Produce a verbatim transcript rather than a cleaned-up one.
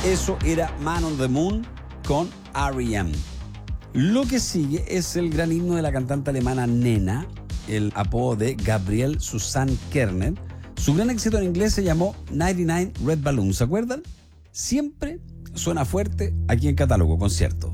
Eso era Man on the Moon con R E M. Lo que sigue es el gran himno de la cantante alemana Nena, el apodo de Gabrielle Susanne Kerner. Su gran éxito en inglés se llamó noventa y nueve Red Balloons, ¿se acuerdan? Siempre suena fuerte aquí en Catálogo Concierto.